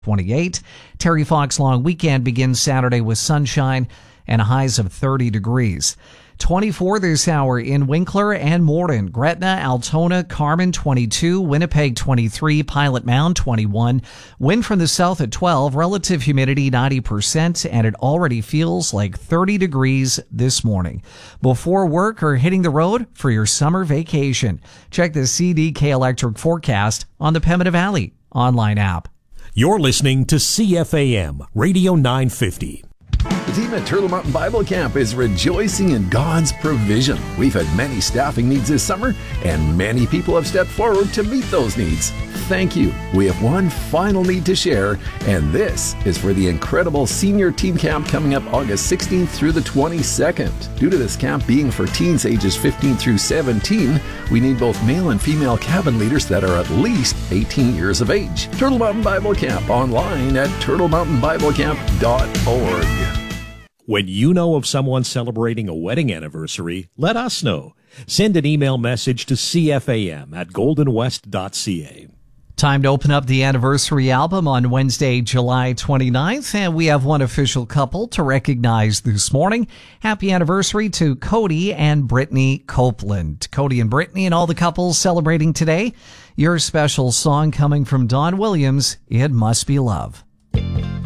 28. Terry Fox long weekend begins Saturday with sunshine and highs of 30 degrees. 24 this hour in Winkler and Morden, Gretna, Altona, Carmen 22, Winnipeg 23, Pilot Mound 21, wind from the south at 12, relative humidity 90%, and it already feels like 30 degrees this morning. Before work or hitting the road for your summer vacation, check the CDK Electric forecast on the Pembina Valley online app. You're listening to CFAM Radio 950. The team at Turtle Mountain Bible Camp is rejoicing in God's provision. We've had many staffing needs this summer, and many people have stepped forward to meet those needs. Thank you. We have one final need to share, and this is for the incredible senior teen camp coming up August 16th through the 22nd. Due to this camp being for teens ages 15 through 17, we need both male and female cabin leaders that are at least 18 years of age. Turtle Mountain Bible Camp online at turtlemountainbiblecamp.org. When you know of someone celebrating a wedding anniversary, let us know. Send an email message to cfam@goldenwest.ca. Time to open up the anniversary album on Wednesday, July 29th, and we have one official couple to recognize this morning. Happy anniversary to Cody and Brittany Copeland. Cody and Brittany and all the couples celebrating today. Your special song coming from Don Williams, It Must Be Love.